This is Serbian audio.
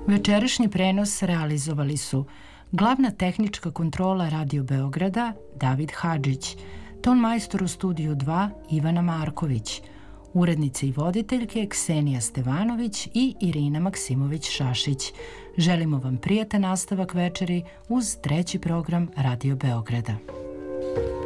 Večerašnji prenos realizovali su glavna tehnička kontrola Radio Beograda David Hadžić, ton majstor u studiju 2 Ivana Marković, urednice i voditeljke Ksenija Stevanović i Irina Maksimović-Šašić. Želimo vam prijatan nastavak večeri uz treći program Radio Beograda.